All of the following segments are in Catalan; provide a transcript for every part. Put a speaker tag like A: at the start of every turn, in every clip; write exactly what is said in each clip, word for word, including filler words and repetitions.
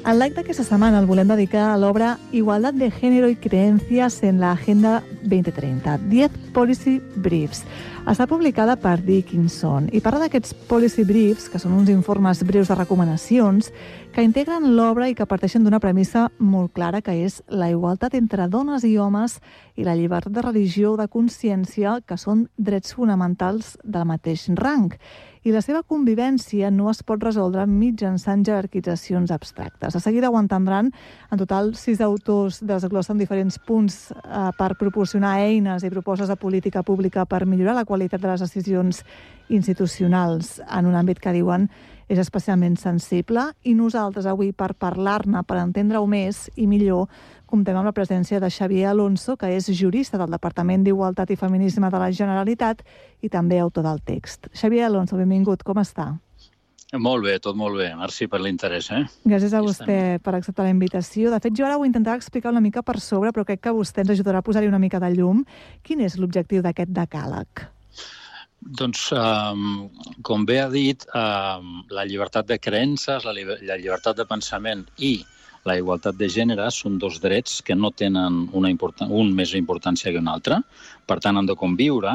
A: El live d'aquesta setmana el volem dedicar a l'obra Igualdad de Género y Creencias en la Agenda vint trenta, diez Policy Briefs. Està publicada per Dickinson i parla d'aquests Policy Briefs, que són uns informes breus de recomanacions, que integren l'obra i que parteixen d'una premissa molt clara, que és la igualtat entre dones i homes i la llibertat de religió o de consciència, que són drets fonamentals del mateix rang. I la seva convivència no es pot resoldre mitjançant jerarquitzacions abstractes. De seguida ho entendran. En total, sis autors desglossen diferents punts eh, per proporcionar eines i propostes de política pública per millorar la qualitat de les decisions institucionals en un àmbit que diuen és especialment sensible, i nosaltres avui, per parlar-ne, per entendre-ho més i millor, comptem amb la presència de Xavier Alonso, que és jurista del Departament d'Igualtat i Feminisme de la Generalitat i també autor del text. Xavier Alonso, benvingut, com està?
B: Molt bé, tot molt bé. Merci per l'interès. Eh?
A: Gràcies a vostè per acceptar la invitació. De fet, jo ara ho intentaré explicar una mica per sobre, però crec que vostè ens ajudarà a posar-hi una mica de llum. Quin és l'objectiu d'aquest decàleg?
B: Doncs, um, com bé ha dit, um, la llibertat de creences, la, li la llibertat de pensament i la igualtat de gènere són dos drets que no tenen una un més importància que un altre. Per tant, han de conviure,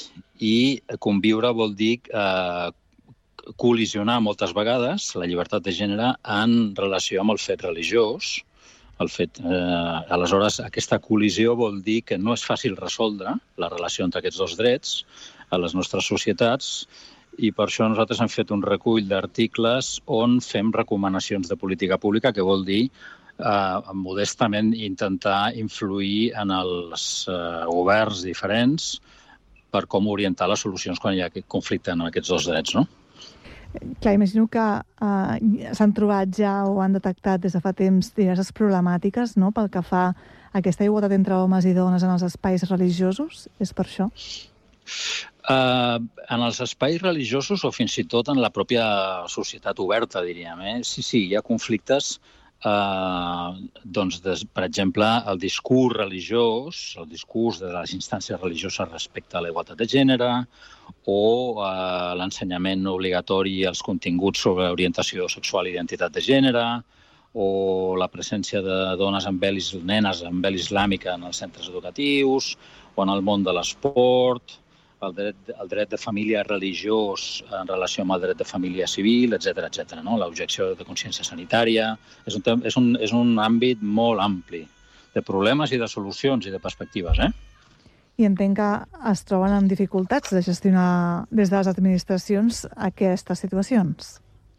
B: i conviure vol dir eh, col·lisionar moltes vegades la llibertat de gènere en relació amb el fet religiós. El fet, eh, aleshores, aquesta col·lisió vol dir que no és fàcil resoldre la relació entre aquests dos drets a les nostres societats, i per això nosaltres hem fet un recull d'articles on fem recomanacions de política pública, que vol dir eh, modestament intentar influir en els eh, governs diferents per com orientar les solucions quan hi ha aquest conflicte en aquests dos drets, no?
A: Clar, imagino que eh, s'han trobat ja o han detectat des de fa temps diverses problemàtiques, no?, pel que fa a aquesta igualtat entre homes i dones en els espais religiosos. És per això?
B: Uh, en els espais religiosos o fins i tot en la pròpia societat oberta, diríem. Eh? Sí, sí, hi ha conflictes. Uh, doncs, des, per exemple, el discurs religiós, el discurs de les instàncies religioses respecte a la igualtat de gènere, o uh, l'ensenyament obligatori als continguts sobre orientació sexual i identitat de gènere, o la presència de dones amb vel, nenes amb vel islàmica en els centres educatius, o en el món de l'esport, el dret, el dret de família religiós en relació amb el dret de família civil, etcètera, etcètera, no? L'objecció de consciència sanitària. És un, és, un, és un àmbit molt ampli de problemes i de solucions i de perspectives. Eh?
A: I entenc que es troben amb dificultats de gestionar des de les administracions aquestes situacions.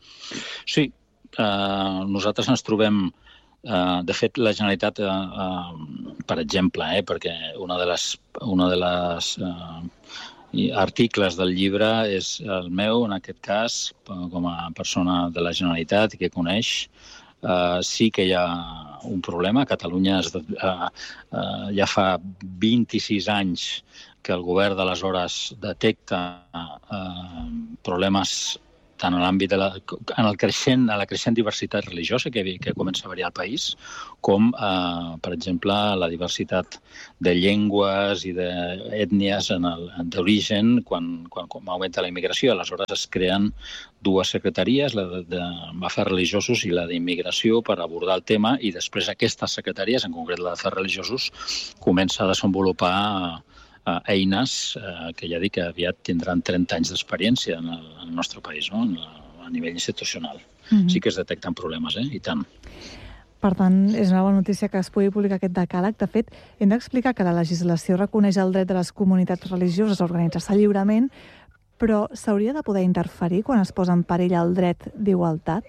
B: Sí, eh, nosaltres ens trobem... Uh, de fet, la Generalitat, uh, uh, per exemple, eh, perquè una de les, una de les uh, articles del llibre és el meu, en aquest cas, com a persona de la Generalitat i que coneix, uh, sí que hi ha un problema. A Catalunya es, uh, uh, ja fa vint-i-sis anys que el govern d'aleshores detecta uh, problemes tant en l'àmbit de la, en el creixent, en la creixent diversitat religiosa que, que comença a variar al país, com, eh, per exemple, la diversitat de llengües i d'ètnies d'origen quan, quan, quan augmenta la immigració. Aleshores es creen dues secretaries, la d'afers religiosos i la d'immigració, per abordar el tema, i després aquestes secretaries, en concret la d'afers religiosos, comença a desenvolupar Uh, eines uh, que ja dic que aviat tindran trenta anys d'experiència en, en el nostre país, no? En la, a nivell institucional. Mm-hmm. Sí que es detecten problemes, eh? I tant.
A: Per tant, és una bona notícia que es pugui publicar aquest decàleg. De fet, hem d'explicar que la legislació reconeix el dret de les comunitats religioses a organitzar-se lliurement, però s'hauria de poder interferir quan es posa en perill el dret d'igualtat?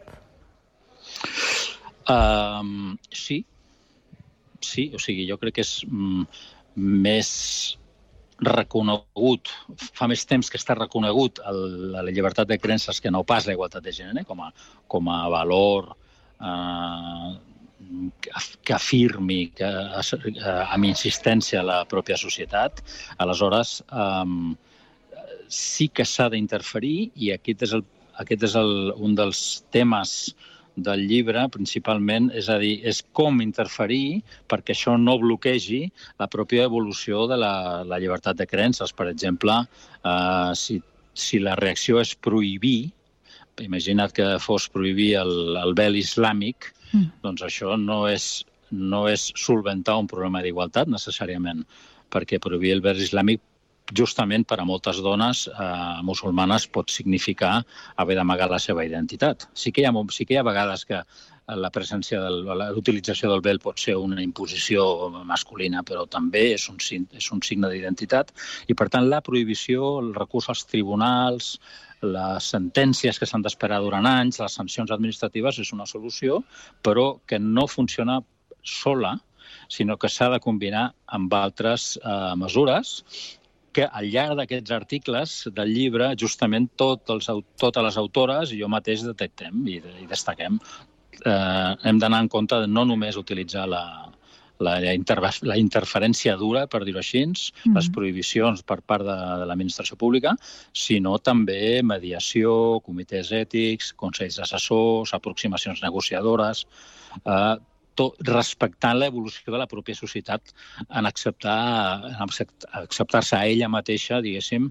B: Um, sí. Sí, o sigui, jo crec que és mm, més reconegut, fa més temps que està reconegut el, la llibertat de creences que no pas la igualtat de gènere, com a, com a valor eh, que, que afirmi que, eh, amb insistència la pròpia societat. Aleshores, eh, sí que s'ha d'interferir, i aquest és, el, aquest és el, un dels temes del llibre, principalment, és a dir, és com interferir perquè això no bloquegi la pròpia evolució de la, la llibertat de creences. Per exemple, eh, si, si la reacció és prohibir, imagina't que fos prohibir el, el vel islàmic, mm. doncs això no és, no és solventar un problema d'igualtat necessàriament, perquè prohibir el vel islàmic justament per a moltes dones eh, musulmanes pot significar haver d'amagar la seva identitat. Sí que hi ha, sí que hi ha vegades que la presència de l'utilització del vel pot ser una imposició masculina, però també és un, és un signe d'identitat i, per tant, la prohibició, el recurs als tribunals, les sentències que s'han d'esperar durant anys, les sancions administratives és una solució, però que no funciona sola, sinó que s'ha de combinar amb altres eh, mesures que al llarg d'aquests articles del llibre justament tot els, totes les autores i jo mateix detectem i, i destaquem. Eh, hem d'anar en compte de no només utilitzar la, la, la interferència dura, per dir-ho així, mm. les prohibicions per part de, de l'administració pública, sinó també mediació, comitès ètics, consells assessors, aproximacions negociadores, eh, tot, respectant l'evolució de la pròpia societat en acceptar, en acceptar-se a ella mateixa, diguéssim,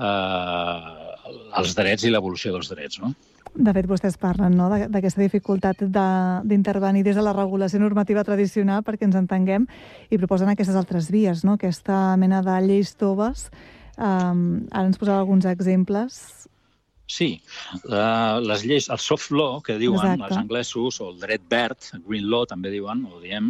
B: eh, els drets i l'evolució dels drets, no?
A: De fet, vostès parlen, no?, d'aquesta dificultat d'intervenir des de la regulació normativa tradicional perquè ens entenguem i proposen aquestes altres vies, no?, aquesta mena de lleis toves. Um, ara ens posava alguns exemples.
B: Sí, uh, les lleis, el soft law, que diuen Exacte. Els anglesos, o el dret verd, el green law també diuen, o diem,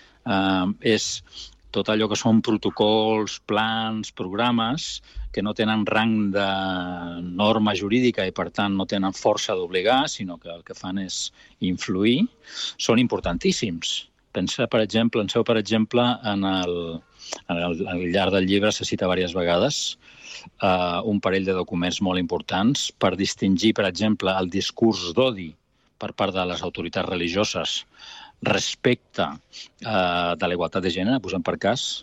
B: uh, és tot allò que són protocols, plans, programes, que no tenen rang de norma jurídica i, per tant, no tenen força d'obligar, sinó que el que fan és influir, són importantíssims. Pensa, per exemple, penseu, per exemple, en el, en el, al llarg del llibre se cita diverses vegades uh, un parell de documents molt importants per distingir, per exemple, el discurs d'odi per part de les autoritats religioses respecte uh, de la igualtat de gènere, posem per cas.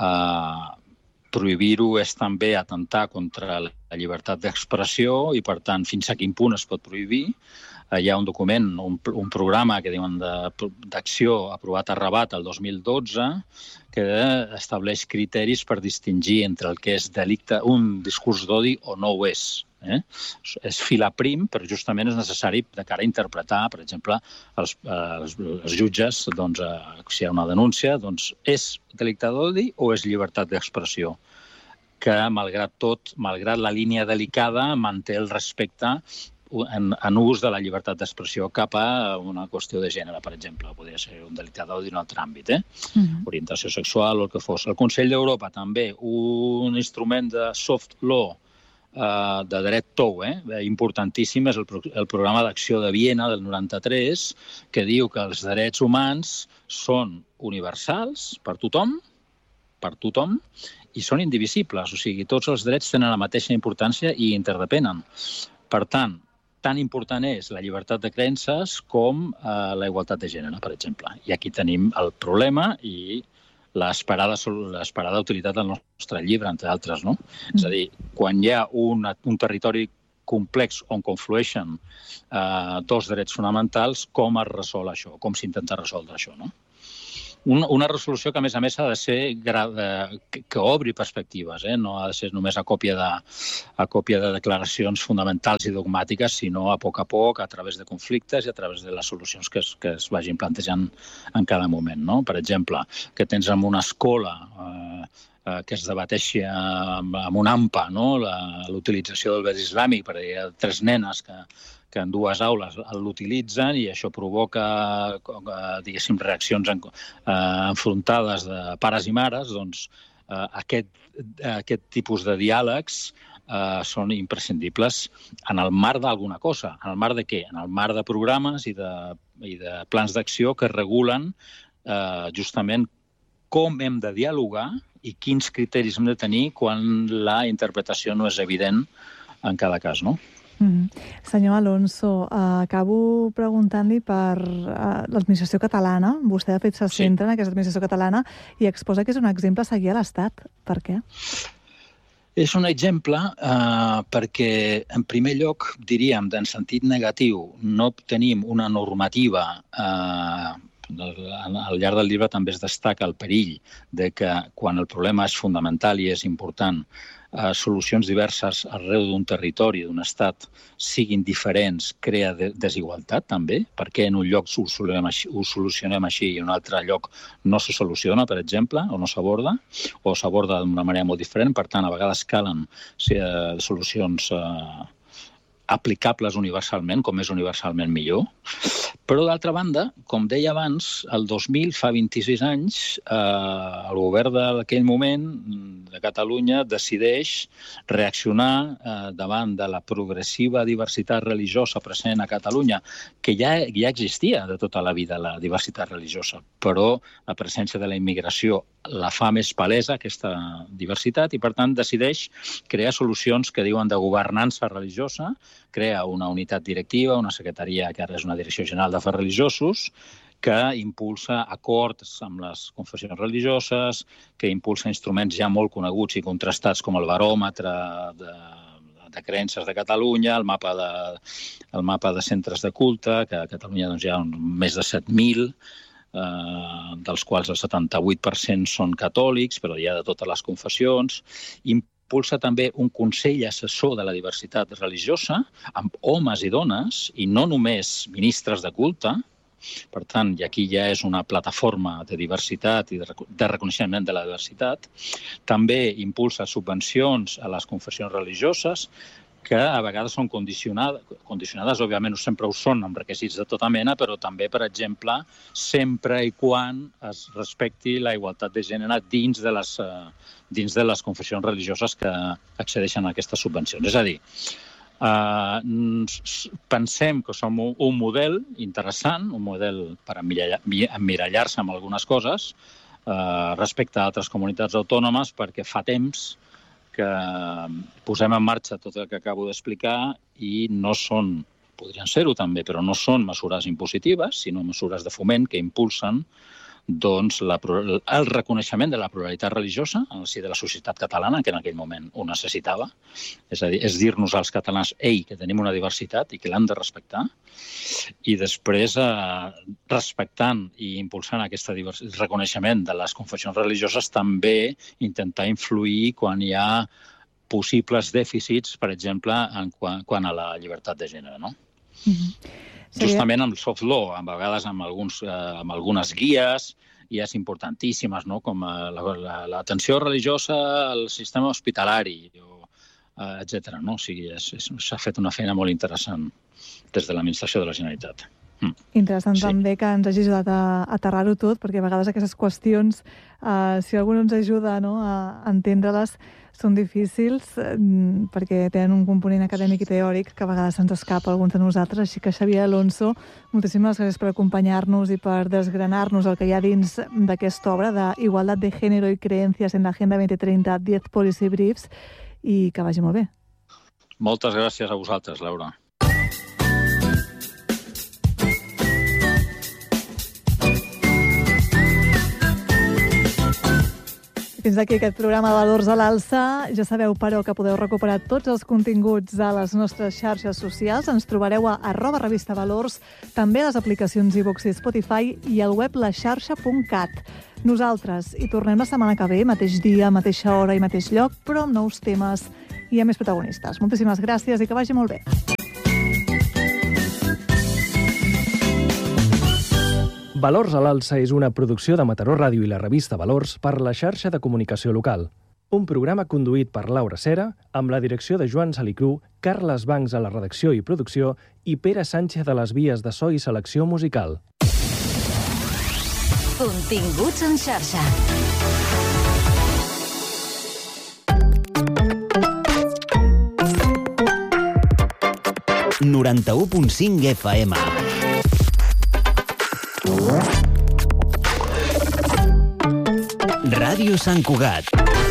B: Uh, prohibir-ho és també atentar contra la llibertat d'expressió i, per tant, fins a quin punt es pot prohibir. Hi ha un document, un, un programa que diuen d'acció aprovat a Rabat el dos mil dotze que estableix criteris per distingir entre el que és delicte, un discurs d'odi o no ho és. Eh? És filaprim, però justament és necessari de cara a interpretar, per exemple, els, els, els jutges, doncs, eh, si hi ha una denúncia, doncs és delicte d'odi o és llibertat d'expressió? Que, malgrat tot, malgrat la línia delicada, manté el respecte en, en ús de la llibertat d'expressió cap a una qüestió de gènere, per exemple. Podria ser un delicte d'odi en un altre àmbit, eh? Mm-hmm. Orientació sexual o el que fos. El Consell d'Europa també, un instrument de soft law, Uh, de dret tou, eh? importantíssim, és el, pro el programa d'acció de Viena del noranta-tres, que diu que els drets humans són universals per tothom, per tothom, i són indivisibles, o sigui, tots els drets tenen la mateixa importància i interdepenen. Per tant, tan important és la llibertat de creences com uh, la igualtat de gènere, per exemple. I aquí tenim el problema i l'esperada l'esperada utilitat del nostre llibre, entre altres, no? Mm. És a dir, quan hi ha un, un territori complex on conflueixen eh, dos drets fonamentals, com es resol això? Com s'intenta resoldre això, no? Una, una resolució que, a més a més, ha de ser que, que obri perspectives, eh? No ha de ser només a còpia, de, a còpia de declaracions fonamentals i dogmàtiques, sinó a poc a poc, a través de conflictes i a través de les solucions que es, que es vagin plantejant en cada moment, no? Per exemple, que tens en una escola eh, que es debateixi amb, amb un AMPA, no? L'utilització del vel islàmic, perquè hi ha tres nenes que que en dues aules l'utilitzen i això provoca, diguéssim, reaccions en, eh, enfrontades de pares i mares, doncs eh, aquest, aquest tipus de diàlegs eh, són imprescindibles en el marc d'alguna cosa. En el marc de què? En el marc de programes i de, i de plans d'acció que regulen eh, justament com hem de dialogar i quins criteris hem de tenir quan la interpretació no és evident en cada cas, no?
A: Mm-hmm. Senyor Alonso, uh, acabo preguntant-li per uh, l'administració catalana. Vostè, de fet, se centra sí. en aquesta administració catalana i exposa que és un exemple a seguir a l'Estat. Per què?
B: És un exemple uh, perquè, en primer lloc, diríem, en sentit negatiu, no tenim una normativa uh, al llarg del llibre també es destaca el perill de que quan el problema és fonamental i és important, eh, solucions diverses arreu d'un territori, d'un estat, siguin diferents, crea de desigualtat també, perquè en un lloc ho solucionem així, ho solucionem així i en un altre lloc no se soluciona, per exemple, o no s'aborda, o s'aborda d'una manera molt diferent. Per tant, a vegades calen eh, solucions eh, aplicables universalment, com és universalment millor. Però, d'altra banda, com deia abans, el dos mil, fa vint-i-sis anys, eh, el govern d'aquell moment de Catalunya decideix reaccionar eh, davant de la progressiva diversitat religiosa present a Catalunya, que ja, ja existia de tota la vida la diversitat religiosa, però la presència de la immigració la fa més palesa, aquesta diversitat, i per tant decideix crear solucions que diuen de governança religiosa, crea una unitat directiva, una secretaria que ara és una direcció general d'afers religiosos, que impulsa acords amb les confessions religioses, que impulsa instruments ja molt coneguts i contrastats com el baròmetre de, de creences de Catalunya, el mapa de, el mapa de centres de culte, que a Catalunya doncs, hi ha més de set mil, eh, dels quals el setanta-vuit per cent són catòlics, però hi ha de totes les confessions. Impulsa també un consell assessor de la diversitat religiosa, amb homes i dones, i no només ministres de culte. Per tant, i aquí ja és una plataforma de diversitat i de reconeixement de la diversitat. També impulsa subvencions a les confessions religioses, que a vegades són condicionades, condicionades, òbviament no sempre ho són, amb requisits de tota mena, però també, per exemple, sempre i quan es respecti la igualtat de gènere dins de les, dins de les confessions religioses que accedeixen a aquestes subvencions. És a dir, Uh, pensem que som un model interessant, un model per emmirallar-se amb algunes coses uh, respecte a altres comunitats autònomes, perquè fa temps que posem en marxa tot el que acabo d'explicar i no són, podrien ser-ho també, però no són mesures impositives, sinó mesures de foment que impulsen doncs, la, el reconeixement de la pluralitat religiosa en el si de la societat catalana, que en aquell moment ho necessitava. És a dir, és dir-nos als catalans, ei, que tenim una diversitat i que l'hem de respectar. I després, eh, respectant i impulsant aquest reconeixement de les confessions religioses, també intentar influir quan hi ha possibles dèficits, per exemple, en quan, quan a la llibertat de gènere, no? Mm-hmm. Justament amb soft law, a vegades amb, alguns, eh, amb algunes guies, guies importantíssimes, no? Com l'atenció religiosa al sistema hospitalari, o, eh, etcètera. No? O sigui, s'ha fet una feina molt interessant des de l'administració de la Generalitat.
A: Mm. Interessant sí. També que ens hagi ajudat a aterrar-ho tot, perquè a vegades aquestes qüestions, eh, si algú no ens ajuda, no, a entendre-les, són difícils eh, perquè tenen un component acadèmic i teòric que a vegades se'ns escapa a alguns de nosaltres. Així que, Xavier Alonso, moltíssimes gràcies per acompanyar-nos i per desgranar-nos el que hi ha dins d'aquesta obra de Igualdad de Género y Creencias en la Agenda veinte treinta, diez Policy Briefs, i que vagi molt bé.
B: Moltes gràcies a vosaltres, Laura.
A: Fins aquí aquest programa de Valors a l'Alça. Ja sabeu, però, que podeu recuperar tots els continguts a les nostres xarxes socials. Ens trobareu a arroba revista Valors, també a les aplicacions iVoox i Spotify i al web la xarxa punt cat. Nosaltres hi tornem la setmana que ve, mateix dia, mateixa hora i mateix lloc, però amb nous temes i amb més protagonistes. Moltíssimes gràcies i que vagi molt bé.
C: Valors a l'Alça és una producció de Mataró Ràdio i la revista Valors per la xarxa de comunicació local. Un programa conduït per Laura Cera, amb la direcció de Joan Salicru, Carles Bancs a la redacció i producció i Pere Sánchez a les vies de so i selecció musical.
D: Continguts en xarxa.
E: noranta-u punt cinc F M. Ràdio Sant Cugat.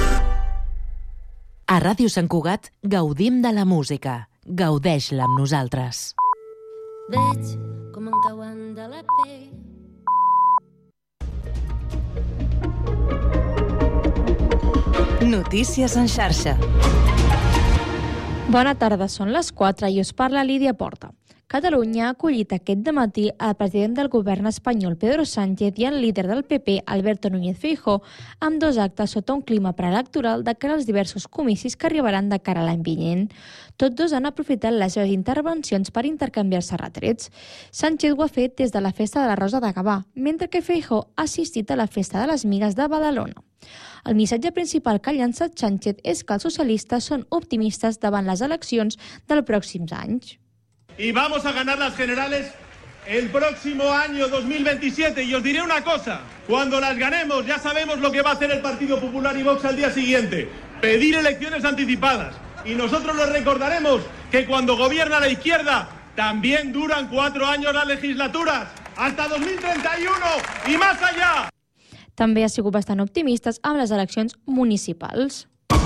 D: A Ràdio Sant Cugat gaudim de la música. Gaudeix-la amb nosaltres.
F: Veig com em cauen de la pell.
D: Notícies en xarxa.
G: Bona tarda, són les quatre i us parla Lídia Porta. Catalunya ha acollit aquest dematí el president del govern espanyol Pedro Sánchez i el líder del P P Alberto Núñez Feijóo amb dos actes sota un clima preelectoral de cara als diversos comicis que arribaran de cara a l'any vinent. Tots dos han aprofitat les seves intervencions per intercanviar-se retrets. Sánchez ho ha fet des de la festa de la Rosa de Gavà, mentre que Feijóo ha assistit a la festa de les Migues de Badalona. El missatge principal que ha llançat Sánchez és que els socialistes són optimistes davant les eleccions dels pròxims anys.
H: Y vamos a ganar las generales el próximo año dos mil veintisiete. Y os diré una cosa, cuando las ganemos ya sabemos lo que va a hacer el Partido Popular y Vox al día siguiente, pedir elecciones anticipadas. Y nosotros les recordaremos que cuando gobierna la izquierda también duran cuatro años las legislaturas, hasta dos mil treinta y uno y más allá.
G: També ha sigut bastant optimistes amb les eleccions municipals.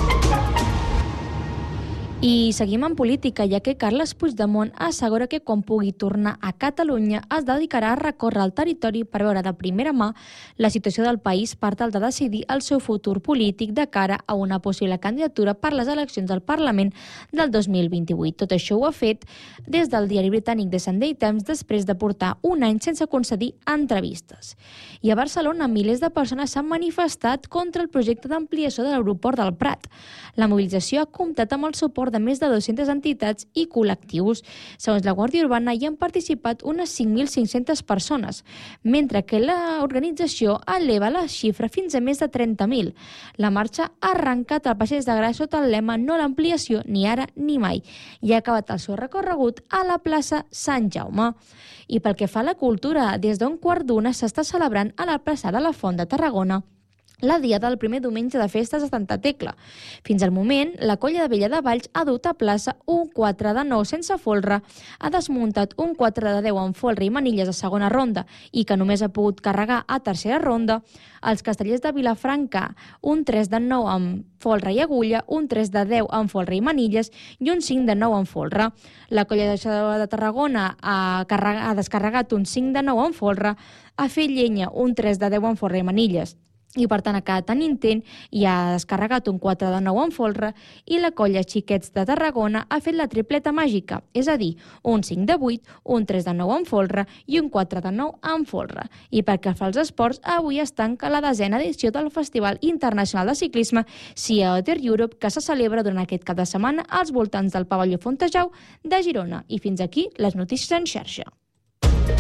G: I seguim en política, ja que Carles Puigdemont assegura que quan pugui tornar a Catalunya es dedicarà a recórrer el territori per veure de primera mà la situació del país per tal de decidir el seu futur polític de cara a una possible candidatura per les eleccions al Parlament del dos mil vint-i-vuit. Tot això ho ha fet des del diari britànic The Sunday Times després de portar un any sense concedir entrevistes. I a Barcelona, milers de persones s'han manifestat contra el projecte d'ampliació de l'aeroport del Prat. La mobilització ha comptat amb el suport de més de dues-centes entitats i col·lectius. Segons la Guàrdia Urbana, hi han participat unes cinc mil cinc-centes persones, mentre que l'organització eleva la xifra fins a més de trenta mil. La marxa ha arrencat al Passeig de Gràcia sota el lema "No l'ampliació, ni ara ni mai", i ha acabat el seu recorregut a la plaça Sant Jaume. I pel que fa a la cultura, des d'un quart d'una s'està celebrant a la plaça de la Font de Tarragona la diada del primer diumenge de festes de Santa Tecla. Fins al moment, la colla de Vella de Valls ha dut a plaça un quatre de nou sense folre, ha desmuntat un quatre de deu amb folre i manilles a segona ronda i que només ha pogut carregar a tercera ronda. Els castellers de Vilafranca, un tres de nou amb folre i agulla, un tres de deu amb folre i manilles i un cinc de nou amb folre. La colla de Tarragona ha, carregat, ha descarregat un cinc de nou amb folre, ha fet llenya un tres de deu amb folre i manilles, i per tant ha quedat en intent i ha descarregat un quatre de nou amb folre, i la colla Xiquets de Tarragona ha fet la tripleta màgica, és a dir, un cinc de vuit, un tres de nou amb folre i un quatre de nou amb folre. I pel que fa als esports, avui es tanca la desena edició del Festival Internacional de Ciclisme Sea Otter Europe, que se celebra durant aquest cap de setmana als voltants del pavelló Fontejau de Girona. I fins aquí les notícies en xarxa.